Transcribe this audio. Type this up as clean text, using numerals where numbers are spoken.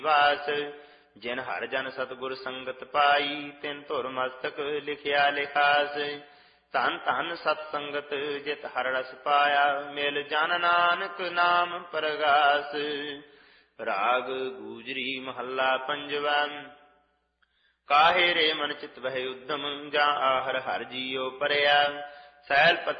ਵਾਸ। ਜਿਨ ਹਰਿ ਜਨ ਸਤਿਗੁਰ ਸੰਗਤ ਪਾਈ, ਤਿਨ ਧੁਰ ਮਸਤਕ ਲਿਖਿਆ ਲਿਖਾਸ। ਧਨ ਧਨ ਸਤ ਸੰਗਤ ਜਿਤ ਹਰਿ ਰਸ ਪਾਇਆ, ਮਿਲ ਜਨ ਨਾਨਕ ਨਾਮ ਪਰਗਾਸ। ਰਾਗ ਗੂਜਰੀ ਮਹੱਲਾ ਪੰਜਵਾ। ਕਾਹੇ ਰੇ ਮਨ ਚਿਤ ਵਹਿ ਉਦਮ, ਜਾਂ ਆਹਰ ਹਰਿ ਜੀਉ ਪਰਿਆ। ਸੈਲ